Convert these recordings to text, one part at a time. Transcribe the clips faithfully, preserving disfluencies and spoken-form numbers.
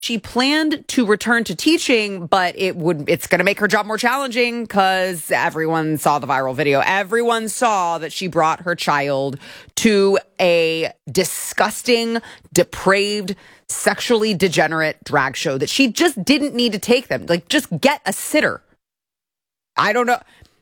she planned to return to teaching, but it would it's going to make her job more challenging because everyone saw the viral video. Everyone saw that she brought her child to a disgusting, depraved, sexually degenerate drag show that she just didn't need to take them. Like, just get a sitter. I don't know.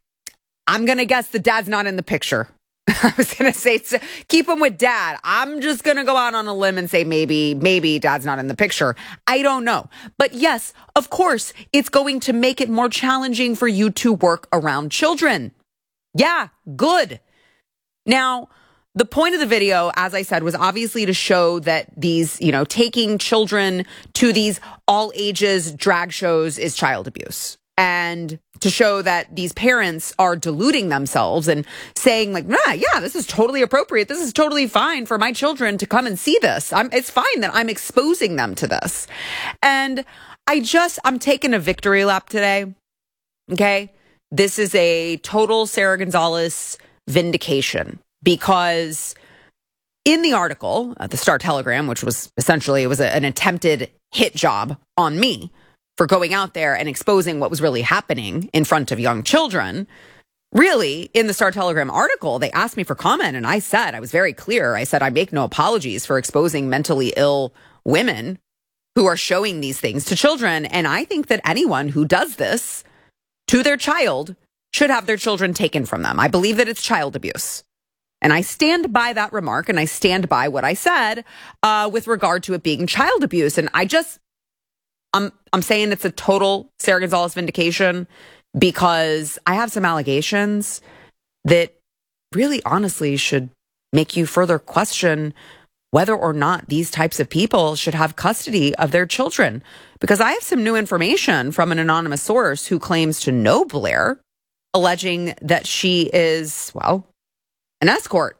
I'm going to guess the dad's not in the picture. I was going to say, keep him with dad. I'm just going to go out on a limb and say maybe, maybe dad's not in the picture. I don't know. But yes, of course, it's going to make it more challenging for you to work around children. Yeah, good. Now, the point of the video, as I said, was obviously to show that these, you know, taking children to these all ages drag shows is child abuse. And to show that these parents are deluding themselves and saying like, nah, yeah, this is totally appropriate. This is totally fine for my children to come and see this. I'm, it's fine that I'm exposing them to this. And I just, I'm taking a victory lap today. Okay. This is a total Sara Gonzales vindication because in the article, uh, the Star Telegram, which was essentially, it was a, an attempted hit job on me for going out there and exposing what was really happening in front of young children. Really, in the Star Telegram article, they asked me for comment, and I said, I was very clear. I said, I make no apologies for exposing mentally ill women who are showing these things to children. And I think that anyone who does this to their child should have their children taken from them. I believe that it's child abuse. And I stand by that remark, and I stand by what I said uh, with regard to it being child abuse. And I just, I'm I'm saying it's a total Sara Gonzales vindication because I have some allegations that really honestly should make you further question whether or not these types of people should have custody of their children. Because I have some new information from an anonymous source who claims to know Blair, alleging that she is, well, an escort.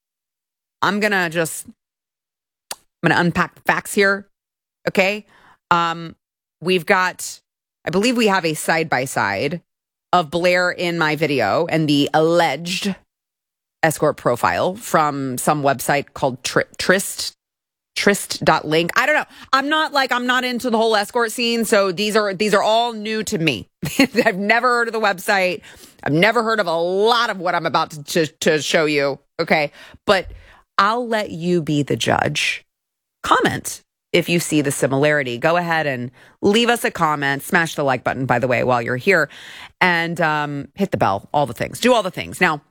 I'm going to just, I'm going to unpack the facts here. Okay. Um, we've got, I believe we have a side-by-side of Blair in my video and the alleged escort profile from some website called Tri- Trist, Trist.link. I don't know. I'm not like, I'm not into the whole escort scene. So these are, these are all new to me. I've never heard of the website. I've never heard of a lot of what I'm about to, to, to show you. Okay. But I'll let you be the judge. Comment if you see the similarity. Go ahead and leave us a comment. Smash the like button, by the way, while you're here. And um, hit the bell. All the things. Do all the things. Now,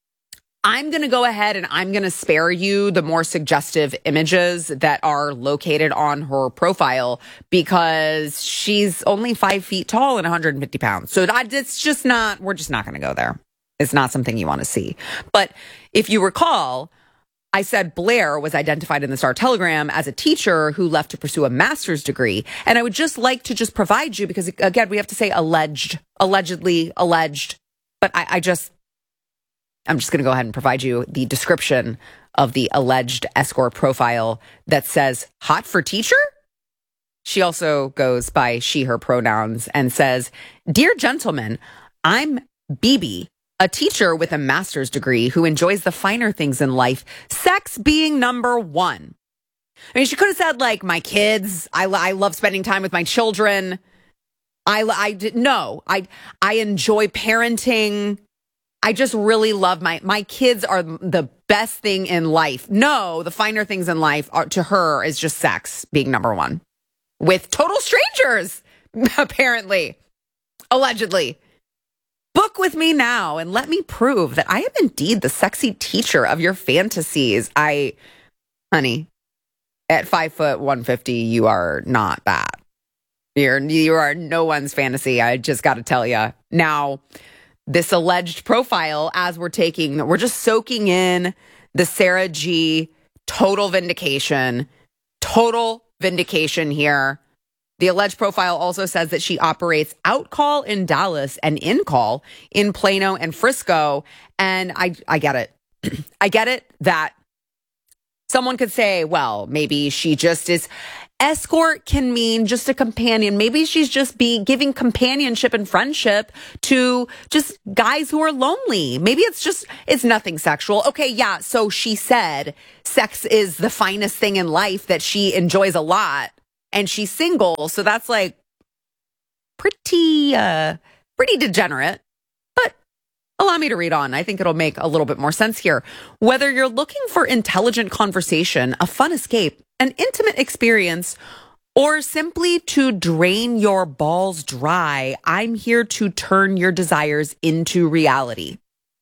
I'm going to go ahead and I'm going to spare you the more suggestive images that are located on her profile because she's only five feet tall and one hundred fifty pounds. So that, it's just not, we're just not going to go there. It's not something you want to see. But if you recall, I said Blair was identified in the Star Telegram as a teacher who left to pursue a master's degree. And I would just like to just provide you, because again, we have to say alleged, allegedly, alleged. But I, I just, I'm just going to go ahead and provide you the description of the alleged escort profile that says hot for teacher. She also goes by she, her pronouns and says, "Dear gentlemen, I'm B B, a teacher with a master's degree who enjoys the finer things in life, sex being number one." I mean, she could have said like my kids. I, I love spending time with my children. I, I, no, I, I enjoy parenting. I just really love my, my kids are the best thing in life. No, the finer things in life are, to her is just sex being number one with total strangers, apparently, allegedly. Book with me now and let me prove that I am indeed the sexy teacher of your fantasies. I, honey, at five foot one fifty, you are not that. You're, you are no one's fantasy. I just got to tell you. Now, this alleged profile, as we're taking, we're just soaking in the Sarah G total vindication, total vindication here. The alleged profile also says that she operates Outcall in Dallas and InCall in Plano and Frisco. And I, I get it. I get it that someone could say, well, maybe she just is. Escort can mean just a companion. Maybe she's just be giving companionship and friendship to just guys who are lonely. Maybe it's just, it's nothing sexual. Okay, yeah, so she said sex is the finest thing in life that she enjoys a lot. and she's single. So that's like pretty, uh, pretty degenerate. But allow me to read on. I think it'll make a little bit more sense here. Whether you're looking for intelligent conversation, a fun escape, an intimate experience, or simply to drain your balls dry, I'm here to turn your desires into reality.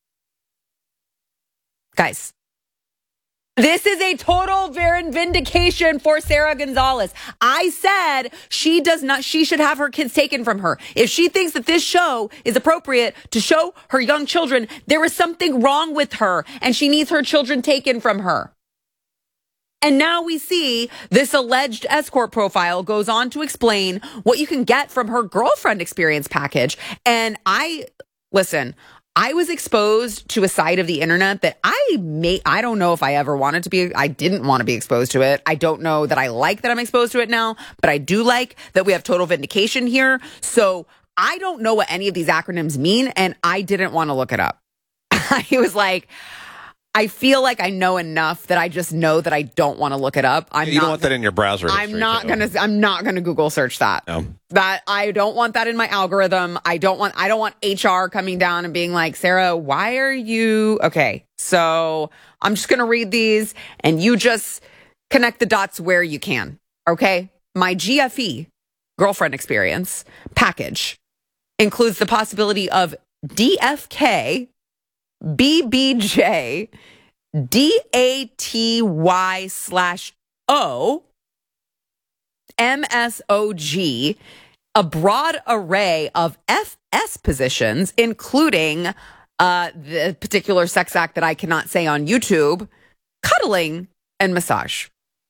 Guys, this is a total vindication for Sarah Gonzalez. I said she does not, she should have her kids taken from her. If she thinks that this show is appropriate to show her young children, there is something wrong with her and she needs her children taken from her. And now we see this alleged escort profile goes on to explain what you can get from her girlfriend experience package. And I, listen, I was exposed to a side of the internet that I may, I don't know if I ever wanted to be, I didn't want to be exposed to it. I don't know that I like that I'm exposed to it now, but I do like that we have total vindication here. So I don't know what any of these acronyms mean, and I didn't want to look it up. I was like, I feel like I know enough that I just know that I don't want to look it up. I'm you not, don't want that in your browser. I'm not gonna. I'm not gonna Google search that. No. That I don't want that in my algorithm. I don't want. I don't want H R coming down and being like, Sarah, why are you okay? So I'm just gonna read these, and you just connect the dots where you can. Okay. My G F E, girlfriend experience package, includes the possibility of D F K, B B J, D A T Y slash O, M S O G, a broad array of F S positions, including uh, the particular sex act that I cannot say on YouTube, cuddling and massage.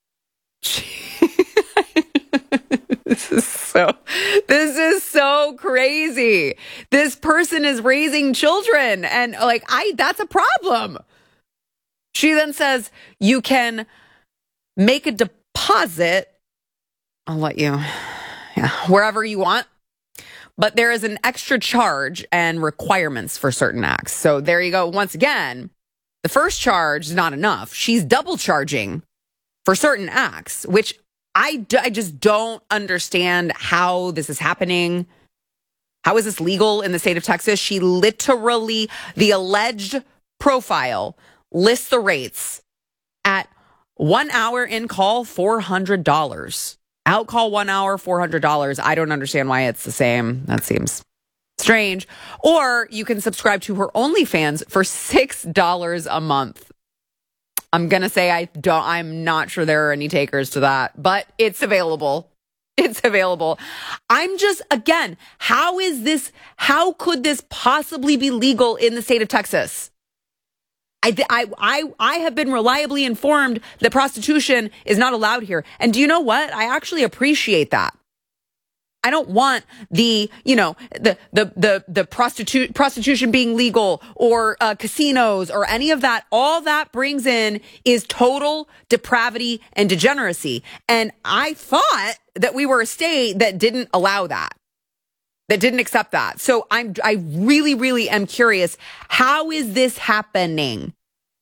This is so, this is so crazy. This person is raising children and like, I, that's a problem. She then says you can make a deposit. I'll let you, yeah, wherever you want. But there is an extra charge and requirements for certain acts. So there you go. Once again, the first charge is not enough. She's double charging for certain acts, which I, d- I just don't understand how this is happening. How is this legal in the state of Texas? She literally, the alleged profile lists the rates at one hour in call, four hundred dollars. Out call one hour, four hundred dollars. I don't understand why it's the same. That seems strange. Or you can subscribe to her OnlyFans for six dollars a month. I'm going to say I don't, I'm not sure there are any takers to that, but it's available. It's available. I'm just, again, how is this, how could this possibly be legal in the state of Texas? I, I, I, I have been reliably informed that prostitution is not allowed here. And do you know what? I actually appreciate that. I don't want the, you know, the, the, the, the prostitute, prostitution being legal or uh, casinos or any of that. All that brings in is total depravity and degeneracy. And I thought that we were a state that didn't allow that, that didn't accept that. So I'm, I really, really am curious. How is this happening?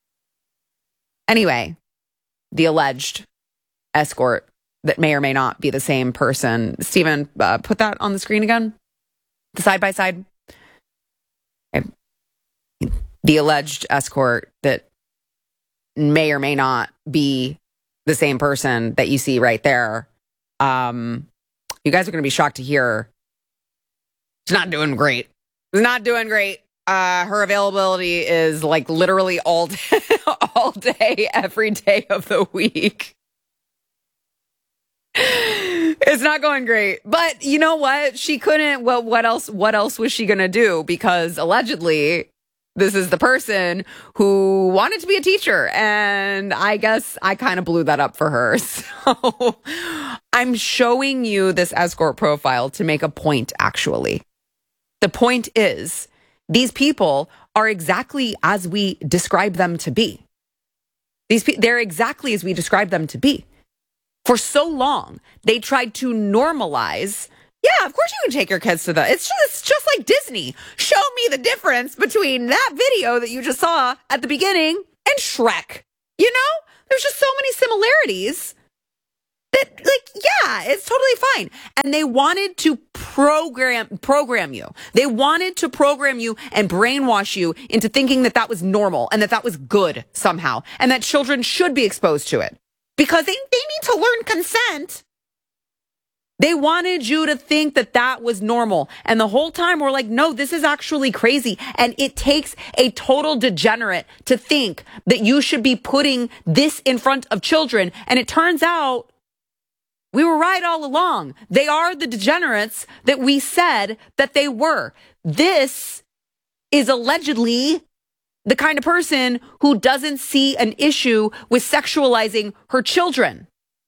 Anyway, the alleged escort that may or may not be the same person. Stephen, uh, put that on the screen again. The side by side. Okay. The alleged escort that may or may not be the same person that you see right there. Um, you guys are going to be shocked to hear it's not doing great. It's not doing great. Uh, her availability is like literally all day, all day, every day of the week. It's not going great. But you know what? She couldn't. Well, what else? What else was she going to do? Because allegedly, this is the person who wanted to be a teacher. And I guess I kind of blew that up for her. So I'm showing you this escort profile to make a point, actually. The point is, these people are exactly as we describe them to be. These pe- They're exactly as we describe them to be. For so long, they tried to normalize, yeah, of course you can take your kids to the, it's just, it's just like Disney. Show me the difference between that video that you just saw at the beginning and Shrek. You know, there's just so many similarities That, like, yeah, it's totally fine. And they wanted to program program you. They wanted to program you and brainwash you into thinking that that was normal and that that was good somehow and that children should be exposed to it because they, they need to learn consent. They wanted you to think that that was normal. And the whole time we're like, no, this is actually crazy. And it takes a total degenerate to think that you should be putting this in front of children. And it turns out we were right all along. They are the degenerates that we said that they were. This is allegedly the kind of person who doesn't see an issue with sexualizing her children.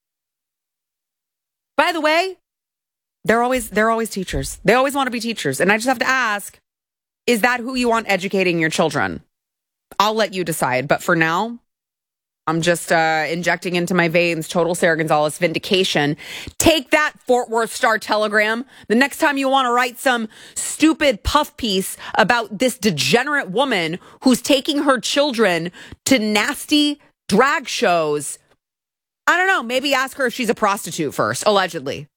By the way, they're always they're always teachers. They always want to be teachers. And I just have to ask, is that who you want educating your children? I'll let you decide. But for now, I'm just uh, injecting into my veins total Sarah Gonzalez vindication. Take that, Fort Worth Star-Telegram. The next time you want to write some stupid puff piece about this degenerate woman who's taking her children to nasty drag shows, I don't know, maybe ask her if she's a prostitute first, allegedly.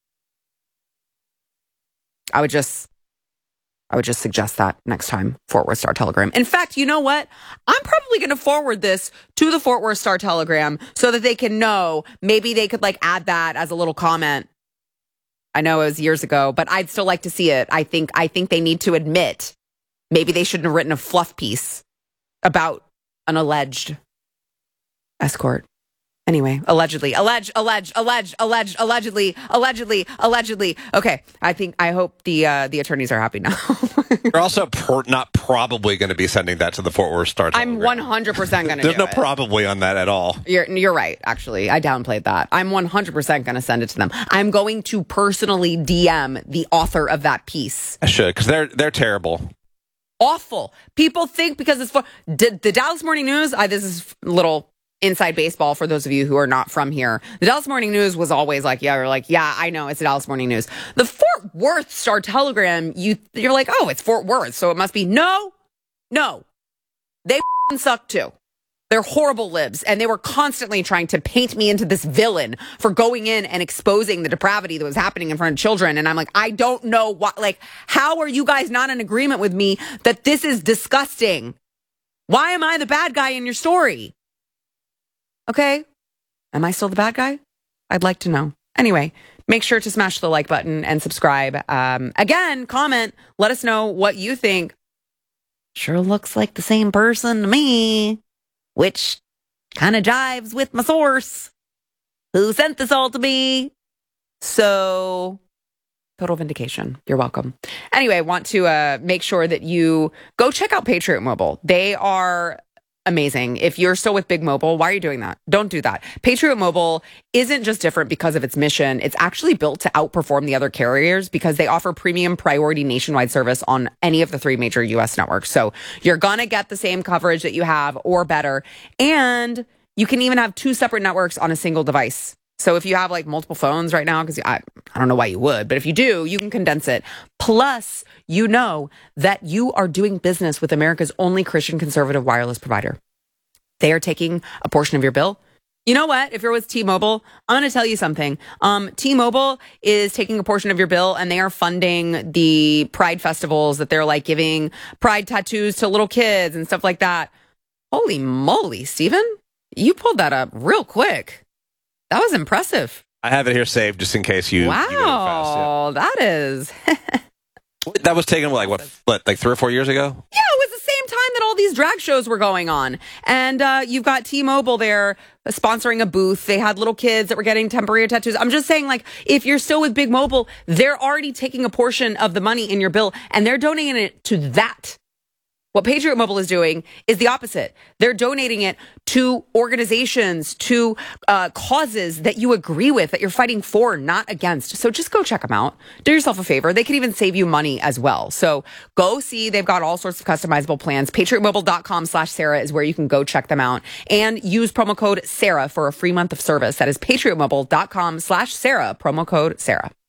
I would just... I would just suggest that next time, Fort Worth Star-Telegram. In fact, you know what? I'm probably going to forward this to the Fort Worth Star-Telegram so that they can know. Maybe they could like add that as a little comment. I know it was years ago, but I'd still like to see it. I think I think they need to admit maybe they shouldn't have written a fluff piece about an alleged escort. Anyway, allegedly, alleged, alleged, alleged, alleged, allegedly, allegedly, allegedly. Okay, I think, I hope the uh, the attorneys are happy now. You're also pro- not probably going to be sending that to the Fort Worth Star-Telegram. I'm one hundred percent going to do There's no it. probably on that at all. You're, you're right, actually. I downplayed that. I'm one hundred percent going to send it to them. I'm going to personally D M the author of that piece. I should, because they're, they're terrible. Awful. People think because it's for... The, the Dallas Morning News, I, this is a little... inside baseball for those of you who are not from here. The Dallas Morning News was always like, yeah, we're like, yeah, I know it's the Dallas Morning News. The Fort Worth Star-Telegram, you, you're like, oh, it's Fort Worth, so it must be. No, no. They suck too. They're horrible libs, and they were constantly trying to paint me into this villain for going in and exposing the depravity that was happening in front of children. And I'm like, I don't know what, like, how are you guys not in agreement with me that this is disgusting? Why am I the bad guy in your story? Okay. Am I still the bad guy? I'd like to know. Anyway, make sure to smash the like button and subscribe. Um, again, comment. Let us know what you think. Sure looks like the same person to me, which kind of jives with my source who sent this all to me. So, total vindication. You're welcome. Anyway, want to uh, make sure that you go check out Patriot Mobile. They are amazing. If you're still with Big Mobile, why are you doing that? Don't do that. Patriot Mobile isn't just different because of its mission. It's actually built to outperform the other carriers because they offer premium priority nationwide service on any of the three major U S networks. So you're going to get the same coverage that you have or better. And you can even have two separate networks on a single device. So if you have like multiple phones right now, because I, I don't know why you would, but if you do, you can condense it. Plus, you know that you are doing business with America's only Christian conservative wireless provider. They are taking a portion of your bill. You know what? If you're with T-Mobile, I'm going to tell you something. Um, T-Mobile is taking a portion of your bill and they are funding the pride festivals that they're like giving pride tattoos to little kids and stuff like that. Holy moly, Steven. You pulled that up real quick. That was impressive. I have it here saved just in case you. Wow, you go fast, yeah. That is. That was taken like what, what, like three or four years ago? Yeah, it was the same time that all these drag shows were going on, and uh, you've got T-Mobile there sponsoring a booth. They had little kids that were getting temporary tattoos. I'm just saying, like, if you're still with Big Mobile, they're already taking a portion of the money in your bill, and they're donating it to that. What Patriot Mobile is doing is the opposite. They're donating it to organizations, to uh, causes that you agree with, that you're fighting for, not against. So just go check them out. Do yourself a favor. They could even save you money as well. So go see. They've got all sorts of customizable plans. PatriotMobile.com slash Sarah is where you can go check them out. And use promo code Sarah for a free month of service. That is PatriotMobile.com slash Sarah, promo code Sarah.